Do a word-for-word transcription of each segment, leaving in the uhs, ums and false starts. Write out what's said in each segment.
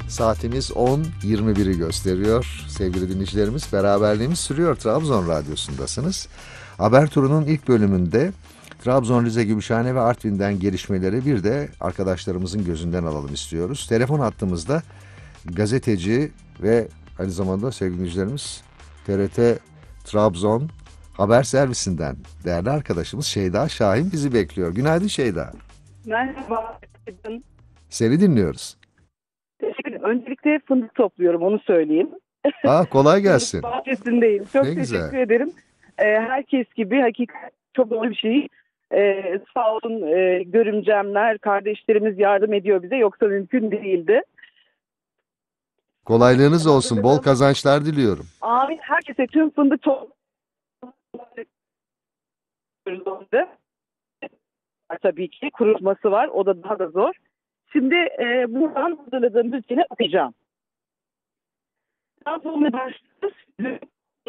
Saatimiz on yirmi biri gösteriyor. Sevgili dinleyicilerimiz, beraberliğimiz sürüyor. Trabzon Radyosu'ndasınız. Haber turunun ilk bölümünde Trabzon, Rize, Gümüşhane ve Artvin'den gelişmeleri bir de arkadaşlarımızın gözünden alalım istiyoruz. Telefon hattımızda gazeteci ve aynı zamanda sevgili dinleyicilerimiz T R T Trabzon Haber Servisinden değerli arkadaşımız Şeyda Şahin bizi bekliyor. Günaydın Şeyda. Merhaba. Seni dinliyoruz. Teşekkür ederim. Öncelikle fındık topluyorum, onu söyleyeyim. Aa, kolay gelsin. Fındık bahçesindeyim. Çok Ne teşekkür güzel. ederim. Ee, herkes gibi hakikaten çok doğru bir şey. Ee, sağ olun e, görümcemler, kardeşlerimiz yardım ediyor bize. Yoksa mümkün değildi. Kolaylığınız olsun. Bol kazançlar diliyorum. Amin. Herkese tüm fındık topluyorum. Tabii ki kurutması var. O da daha da zor. Şimdi e, buradan hazırladığım bülteni okuyacağım. Daha sonra başlıyoruz.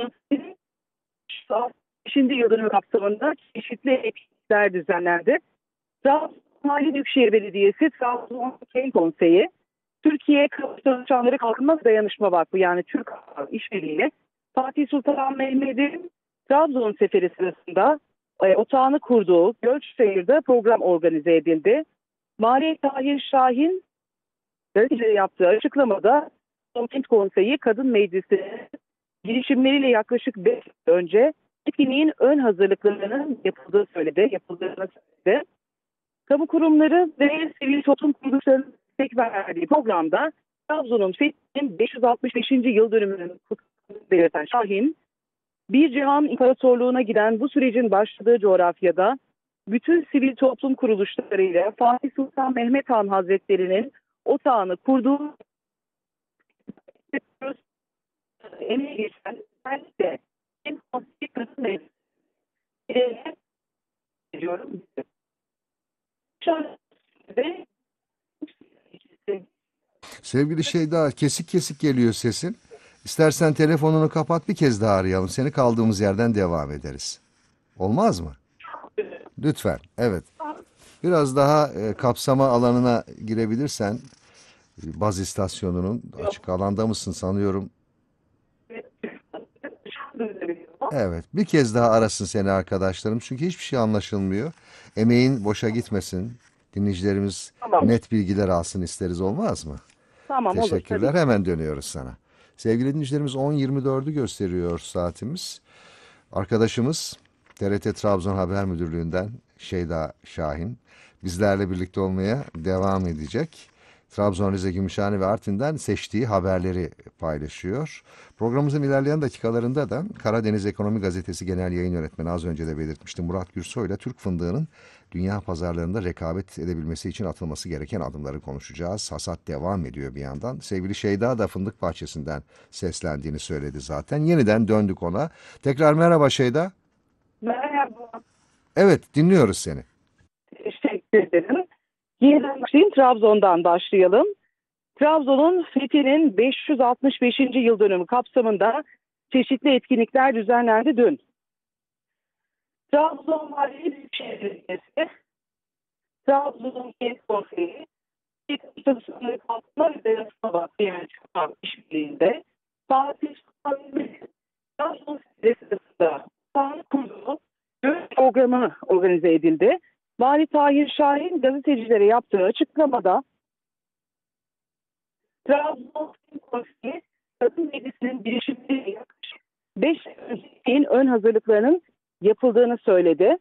Şimdi yıl dönümü kapsamında çeşitli etkinlikler düzenlendi. Trabzon Mali Büyükşehir Belediyesi, Trabzon Kent Konseyi, Türkiye Kamu Çalışanları Kalkınma Dayanışma Vakfı yani Türk İşbirliği'yle Fatih Sultan Mehmet'in Trabzon seferi sırasında e, otağını kurduğu Gölçşehir'de program organize edildi. Maliye Tahir Şahin gazetecilere yaptığı açıklamada Kent Konseyi Kadın Meclisi girişimleriyle yaklaşık beş yıl önce etkinliğin ön hazırlıklarının yapıldığı söyledi, yapıldığını söyledi. Kamu kurumları ve sivil toplum kuruluşlarının destek verdiği programda Trabzon'un fethinin beş yüz altmış beşinci yıl dönümünün kutlandığını belirten Şahin, bir cihan imparatorluğuna giden bu sürecin başladığı coğrafyada bütün sivil toplum kuruluşlarıyla Fatih Sultan Mehmet Han Hazretleri'nin otağını kurduğu emeği geçen özellikle en konseyi kadın meclisi ediyorum. Ve Sevgili Şeyda, kesik kesik geliyor sesin. İstersen telefonunu kapat, bir kez daha arayalım. Seni kaldığımız yerden devam ederiz. Olmaz mı? Lütfen. Evet. Biraz daha e, kapsama alanına girebilirsen, e, baz istasyonunun açık alanda mısın sanıyorum. Evet. Bir kez daha arasın seni arkadaşlarım. Çünkü hiçbir şey anlaşılmıyor. Emeğin boşa gitmesin. Dinleyicilerimiz tamam, net bilgiler alsın isteriz, olmaz mı? tamam olur. Teşekkürler. Tabii. Hemen dönüyoruz sana. Sevgili dinleyicilerimiz, on yirmi dördü gösteriyor saatimiz. Arkadaşımız T R T Trabzon Haber Müdürlüğü'nden Şeyda Şahin bizlerle birlikte olmaya devam edecek. Trabzon, Rize, Gümüşhane ve Artvin'den seçtiği haberleri paylaşıyor. Programımızın ilerleyen dakikalarında da Karadeniz Ekonomi Gazetesi Genel Yayın Yönetmeni, az önce de belirtmiştim, Murat Gürsoy ile Türk fındığının dünya pazarlarında rekabet edebilmesi için atılması gereken adımları konuşacağız. Hasat devam ediyor bir yandan. Sevgili Şeyda da fındık bahçesinden seslendiğini söyledi zaten. Yeniden döndük ona. Tekrar merhaba Şeyda. Merhaba. Evet, dinliyoruz seni. Teşekkür ederim. Yeniden başlayayım. Trabzon'dan başlayalım. Trabzon'un fethinin beş yüz altmış beşinci yıl dönümü kapsamında çeşitli etkinlikler düzenlendi dün. Trabzon Mali Büyükşehir Belediyesi, Trabzon Kent Konseyi, Çalışanları Kalkınma ve Dayanışma Vakfı yani Türk İşbirliği'nde Fatih Sultan Mehmet'in Trabzon seferi sırasında otağını kurduğu göğüs programı organize edildi. Mali Tahir Şahin gazetecilere yaptığı açıklamada Trabzon Konseyi Kadın Meclisi'nin girişimleriyle yaklaşık beş yıl ön hazırlıklarının yapıldığını söyledi.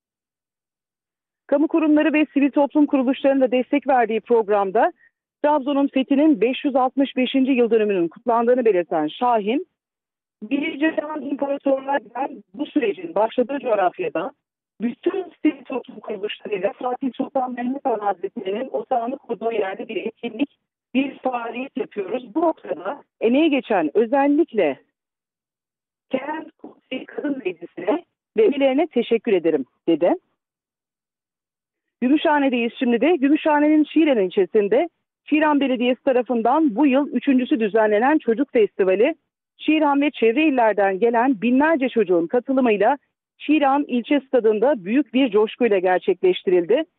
Kamu kurumları ve sivil toplum kuruluşlarının da destek verdiği programda Trabzon'un fethinin beş yüz altmış beşinci yıl dönümünün kutlandığını belirten Şahin, bir cihan imparatorluğuna giden bu sürecin başladığı coğrafyada bütün sivil toplum kuruluşlarıyla Fatih Sultan Mehmet Han Hazretleri'nin otağını kurduğu yerde bir etkinlik, bir faaliyet yapıyoruz. Bu noktada emeği geçen özellikle Kent Konseyi Kadın Meclisi'ne ve üyelerine teşekkür ederim dedi. Gümüşhane'deyiz şimdi de. Gümüşhane'nin Şiran ilçesinde Şiran Belediyesi tarafından bu yıl üçüncüsü düzenlenen Çocuk Festivali, Şiran ve çevre illerden gelen binlerce çocuğun katılımıyla Şiran ilçe stadında büyük bir coşkuyla gerçekleştirildi.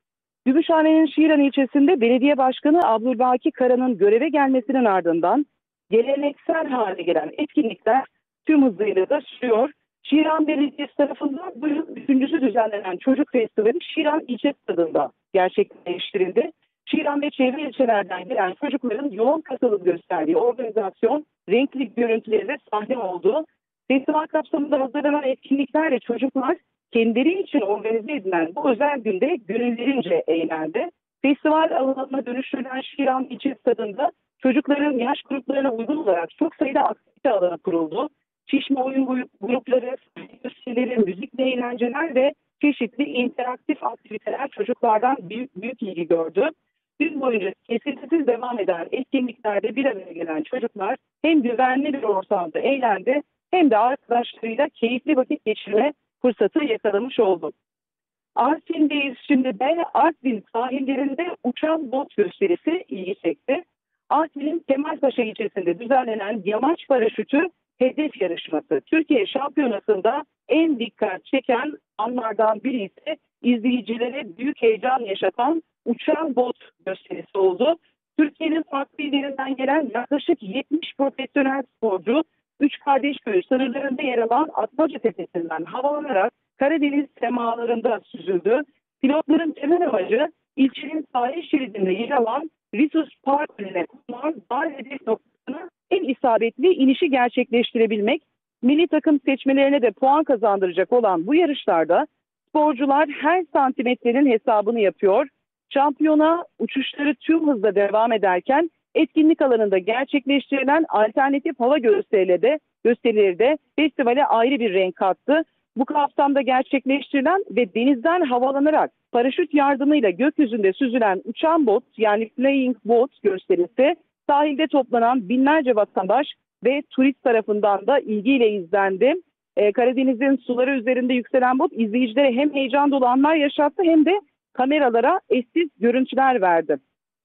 Gümüşhane'nin Şiran ilçesinde belediye başkanı Abdülbaki Kara'nın göreve gelmesinin ardından geleneksel hale gelen etkinlikler tüm hızıyla da sürüyor. Şiran Belediyesi tarafından bu yıl üçüncüsü düzenlenen Çocuk Festivali Şiran İlçe Stadı'nda gerçekleştirildi. Şiran ve çevre ilçelerden gelen çocukların yoğun katılım gösterdiği organizasyon renkli görüntüleriyle sahne oldu. Festival kapsamında hazırlanan etkinliklerle çocuklar kendileri için organize edilen bu özel günde gönüllerince eğlendi. Festival alanına dönüştürülen Şiran İlçe Stadı'nda çocukların yaş gruplarına uygun olarak çok sayıda aktivite alanı kuruldu. Çişme oyun grupları, gösterileri, müzikli eğlenceler ve çeşitli interaktif aktiviteler çocuklardan büyük, büyük ilgi gördü. Gün boyunca kesintisiz devam eden etkinliklerde bir araya gelen çocuklar hem güvenli bir ortamda eğlendi hem de arkadaşlarıyla keyifli vakit geçirme fırsatı yakalamış oldu. Artvin'deyiz şimdi de. Artvin sahillerinde uçan bot gösterisi ilgi çekti. Artvin'in Kemalpaşa ilçesinde düzenlenen yamaç paraşütü hedef yarışması Türkiye Şampiyonası'nda en dikkat çeken anlardan biri ise izleyicilere büyük heyecan yaşatan uçan bot gösterisi oldu. Türkiye'nin farklı illerinden gelen yaklaşık yetmiş profesyonel sporcu Üç Kardeşköy sınırlarında yer alan Atmaca Tepesi'nden havalanarak Karadeniz semalarında süzüldü. Pilotların temel amacı ilçenin sahil şeridinde yer alan Risus Park önüne konulan dar hedef noktasına en isabetli inişi gerçekleştirebilmek. Milli takım seçmelerine de puan kazandıracak olan bu yarışlarda sporcular her santimetrenin hesabını yapıyor. Şampiyona uçuşları tüm hızla devam ederken etkinlik alanında gerçekleştirilen alternatif hava gösterileri de, gösterileri de festivale ayrı bir renk kattı. Bu kapsamda gerçekleştirilen ve denizden havalanarak paraşüt yardımıyla gökyüzünde süzülen uçan bot yani flying boat gösterisi sahilde toplanan binlerce vatandaş ve turist tarafından da ilgiyle izlendi. Ee, Karadeniz'in suları üzerinde yükselen bot izleyicilere hem heyecan dolu anlar yaşattı hem de kameralara eşsiz görüntüler verdi.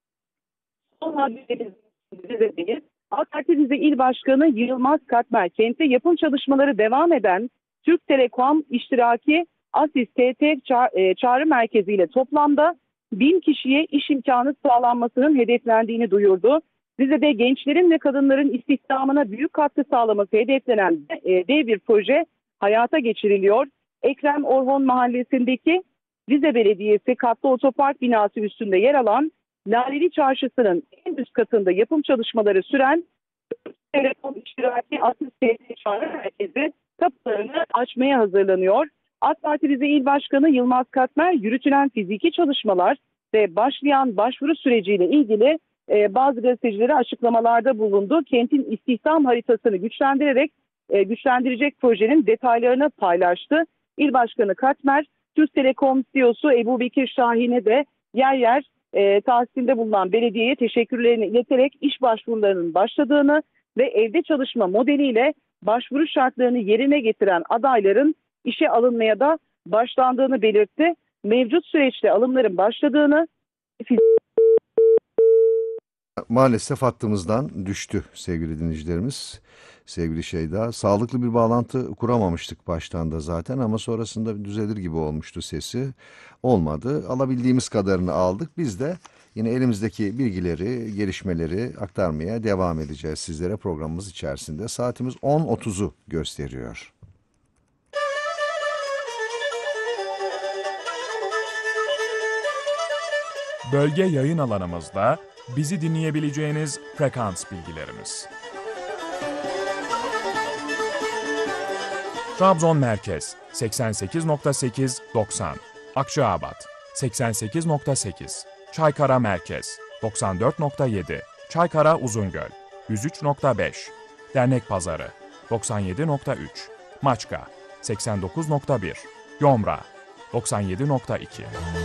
Son haberimiz Rize'deyiz. AK Parti Rize İl Başkanı Yılmaz Katmer, kentte yapım çalışmaları devam eden Türk Telekom iştiraki Asis T T ça- çağrı merkezi ile toplamda bin kişiye iş imkanı sağlanmasının hedeflendiğini duyurdu. Rize'de gençlerin ve kadınların istihdamına büyük katkı sağlaması hedeflenen e, dev bir proje hayata geçiriliyor. Ekrem Orhon Mahallesi'ndeki Rize Belediyesi katlı otopark binası üstünde yer alan Laleli Çarşısı'nın en üst katında yapım çalışmaları süren Telekom iştiraki Asis T T çağrı merkezi kapılarını açmaya hazırlanıyor. AK Parti Rize İl Başkanı Yılmaz Katmer yürütülen fiziki çalışmalar ve başlayan başvuru süreciyle ilgili e, bazı gazetecilere açıklamalarda bulundu. Kentin istihdam haritasını güçlendirerek e, güçlendirecek projenin detaylarını paylaştı. İl Başkanı Katmer, Türk Telekom C E O'su Ebu Bekir Şahin'e de yer yer e, tahsilde bulunan belediyeye teşekkürlerini ileterek iş başvurularının başladığını ve evde çalışma modeliyle başvuru şartlarını yerine getiren adayların işe alınmaya da başlandığını belirtti. Mevcut süreçte alımların başladığını Maalesef hattımızdan düştü sevgili dinleyicilerimiz. Sevgili Şeyda, sağlıklı bir bağlantı kuramamıştık baştan da zaten ama sonrasında düzelir gibi olmuştu sesi. Olmadı. Alabildiğimiz kadarını aldık. Biz de yine elimizdeki bilgileri, gelişmeleri aktarmaya devam edeceğiz sizlere programımız içerisinde. Saatimiz on otuzu gösteriyor. Bölge yayın alanımızda bizi dinleyebileceğiniz frekans bilgilerimiz. Trabzon Merkez seksen sekiz nokta sekiz doksan, Akçaabat seksen sekiz nokta sekiz, Çaykara Merkez doksan dört nokta yedi, Çaykara Uzungöl yüz üç nokta beş, Dernek Pazarı doksan yedi nokta üç, Maçka seksen dokuz nokta bir, Yomra doksan yedi nokta iki.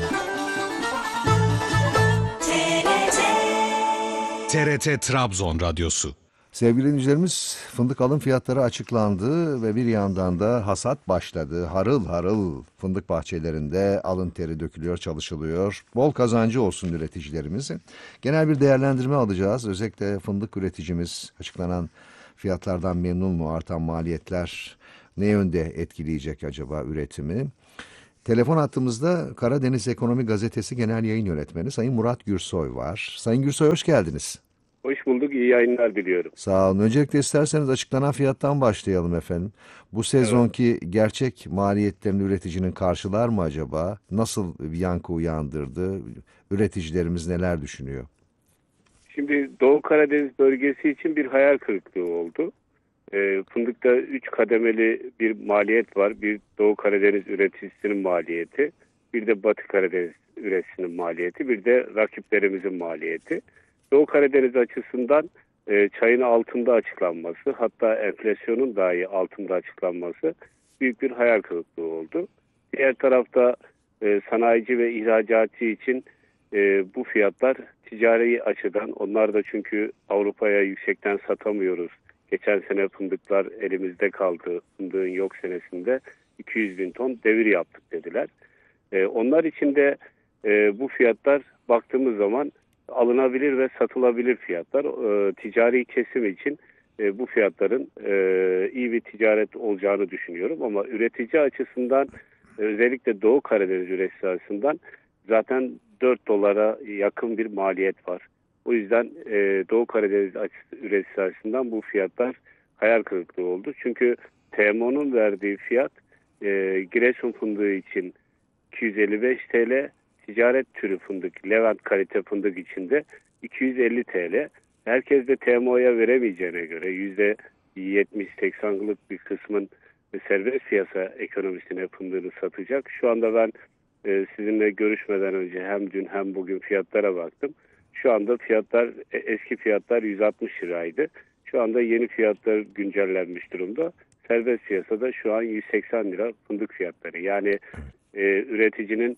T R T Trabzon Radyosu. Sevgili dinleyicilerimiz, fındık alım fiyatları açıklandı ve bir yandan da hasat başladı. Harıl harıl fındık bahçelerinde alın teri dökülüyor, çalışılıyor. Bol kazancı olsun üreticilerimizin. Genel bir değerlendirme alacağız. Özellikle fındık üreticimiz açıklanan fiyatlardan memnun mu? Artan maliyetler ne yönde etkileyecek acaba üretimi? Telefon hattımızda Karadeniz Ekonomi Gazetesi Genel Yayın Yönetmeni Sayın Murat Gürsoy var. Sayın Gürsoy hoş geldiniz. Hoş bulduk, iyi yayınlar diliyorum. Sağ olun. Öncelikle isterseniz açıklanan fiyattan başlayalım efendim. Bu sezonki gerçek maliyetlerini üreticinin karşılar mı acaba? Nasıl bir yankı uyandırdı? Üreticilerimiz neler düşünüyor? Şimdi Doğu Karadeniz bölgesi için bir hayal kırıklığı oldu. E, fındıkta üç kademeli bir maliyet var. Bir Doğu Karadeniz üreticisinin maliyeti, bir de Batı Karadeniz üreticisinin maliyeti, bir de rakiplerimizin maliyeti. Doğu Karadeniz açısından e, çayın altında açıklanması, hatta enflasyonun dahi altında açıklanması büyük bir hayal kırıklığı oldu. Diğer tarafta e, sanayici ve ihracatçı için e, bu fiyatlar ticari açıdan, onlar da çünkü Avrupa'ya yüksekten satamıyoruz. Geçen sene fındıklar elimizde kaldı, fındığın yok senesinde iki yüz bin ton devir yaptık dediler. E, onlar için de e, bu fiyatlar baktığımız zaman alınabilir ve satılabilir fiyatlar. E, ticari kesim için e, bu fiyatların e, iyi bir ticaret olacağını düşünüyorum. Ama üretici açısından, e, özellikle Doğu Karadeniz üreticisi açısından zaten dört dolara yakın bir maliyet var. O yüzden e, Doğu Karadeniz üreticisi açısından bu fiyatlar hayal kırıklığı oldu. Çünkü T M O'nun verdiği fiyat e, Giresun fındığı için iki yüz elli beş T L, ticaret türü fındık, Levant kalite fındık içinde iki yüz elli T L. Herkes de T M O'ya veremeyeceğine göre yüzde yetmiş seksenlik bir kısmın serbest piyasa ekonomisine fındığını satacak. Şu anda ben e, sizinle görüşmeden önce hem dün hem bugün fiyatlara baktım. Şu anda fiyatlar, eski fiyatlar yüz altmış liraydı. Şu anda yeni fiyatlar güncellenmiş durumda. Serbest piyasada şu an yüz seksen lira fındık fiyatları. Yani e, üreticinin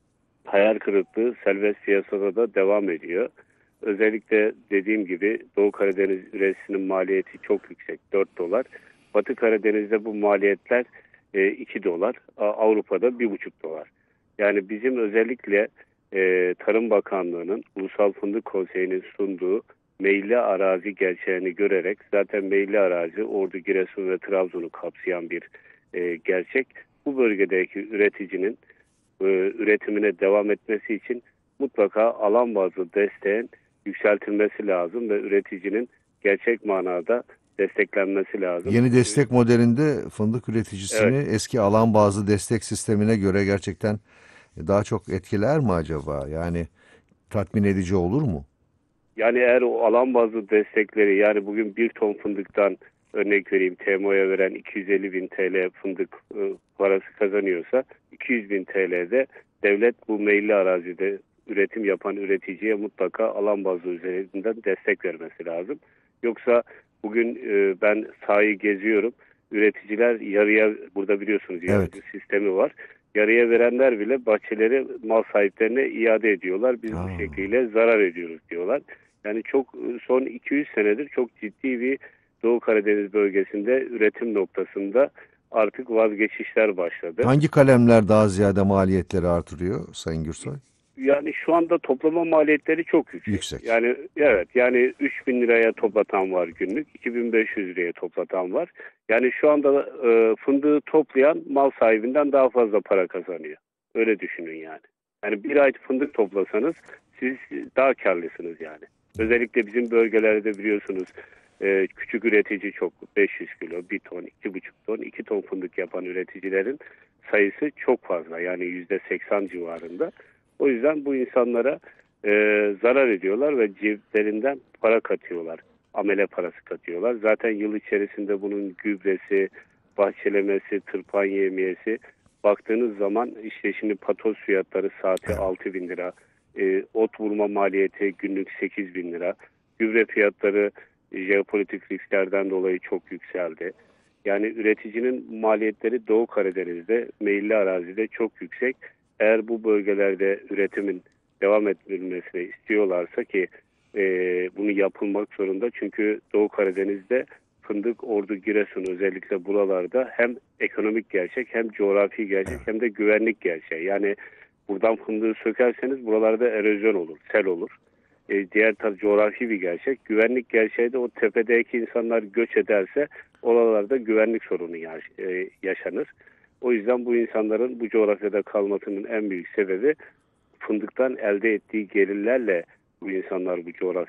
hayal kırıklığı serbest piyasada da devam ediyor. Özellikle dediğim gibi Doğu Karadeniz üreticisinin maliyeti çok yüksek, dört dolar. Batı Karadeniz'de bu maliyetler e, iki dolar, Avrupa'da bir buçuk dolar. Yani bizim özellikle e, Tarım Bakanlığı'nın Ulusal Fındık Konseyi'nin sunduğu meyilli arazi gerçeğini görerek, zaten meyilli arazi Ordu, Giresun ve Trabzon'u kapsayan bir e, gerçek. Bu bölgedeki üreticinin e, üretimine devam etmesi için mutlaka alan bazlı desteğin yükseltilmesi lazım ve üreticinin gerçek manada desteklenmesi lazım. Yeni destek modelinde fındık üreticisini Evet. eski alan bazlı destek sistemine göre gerçekten daha çok etkiler mi acaba? Yani tatmin edici olur mu? Yani eğer o alan bazlı destekleri, yani bugün bir ton fındıktan örnek vereyim T M O'ya veren iki yüz elli bin T L fındık e, parası kazanıyorsa iki yüz bin T L'de devlet bu meyilli arazide üretim yapan üreticiye mutlaka alan bazlı üzerinden destek vermesi lazım. Yoksa bugün e, ben sahayı geziyorum. Üreticiler yarıya, burada biliyorsunuz yarı Evet. sistemi var. Yarıya verenler bile bahçeleri mal sahiplerine iade ediyorlar. Biz Aa. bu şekliyle zarar ediyoruz diyorlar. Yani çok son iki yüz senedir çok ciddi bir Doğu Karadeniz bölgesinde üretim noktasında artık vazgeçişler başladı. Hangi kalemler daha ziyade maliyetleri artırıyor Sayın Gürsoy? Yani şu anda toplama maliyetleri çok yüksek. Yüksek. Yani evet, yani üç bin liraya toplatan var günlük, iki bin beş yüz liraya toplatan var. Yani şu anda e, fındığı toplayan mal sahibinden daha fazla para kazanıyor. Öyle düşünün yani. Yani bir ay fındık toplasanız siz daha karlısınız yani. Özellikle bizim bölgelerde biliyorsunuz e, küçük üretici çok, beş yüz kilo, bir ton, iki buçuk ton, iki ton fındık yapan üreticilerin sayısı çok fazla. Yani yüzde seksen civarında. O yüzden bu insanlara e, zarar ediyorlar ve ceplerinden para katıyorlar. Amele parası katıyorlar. Zaten yıl içerisinde bunun gübresi, bahçelemesi, tırpan yemiyesi, baktığınız zaman işte şimdi patos fiyatları saati altı bin lira, e, ot vurma maliyeti günlük sekiz bin lira, gübre fiyatları e, jeopolitik risklerden dolayı çok yükseldi. Yani üreticinin maliyetleri Doğu Karadeniz'de, meyilli arazide çok yüksek. Eğer bu bölgelerde üretimin devam edilmesini istiyorlarsa ki e, bunu yapılmak zorunda. Çünkü Doğu Karadeniz'de fındık, Ordu, Giresun özellikle buralarda hem ekonomik gerçek, hem coğrafi gerçek, hem de güvenlik gerçeği. Yani buradan fındığı sökerseniz buralarda erozyon olur, sel olur. E, diğer taraf coğrafi bir gerçek. Güvenlik gerçeği de o tepedeki insanlar göç ederse oralarda güvenlik sorunu yaş- e, yaşanır. O yüzden bu insanların bu coğrafyada kalmasının en büyük sebebi fındıktan elde ettiği gelirlerle bu insanlar bu coğrafyada